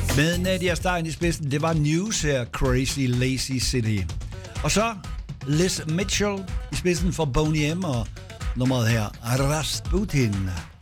Med Nadia Stein i spidsen, det var News her, Crazy Lazy City. Og så Liz Mitchell i spidsen for Boney M og nummeret her, Rasputin.